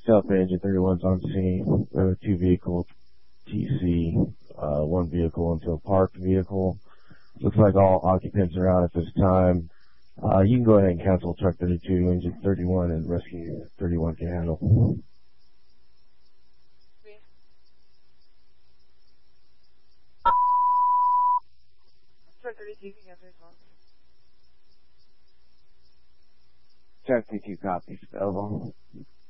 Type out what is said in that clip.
Delta Engine 31's on scene. We have a 2-vehicle TC, 1 vehicle into a parked vehicle. Looks like all occupants are out at this time. You can go ahead and cancel truck 32, engine 31, and rescue 31 can handle. Truck 32 can cancel response. Truck 32 copies, available.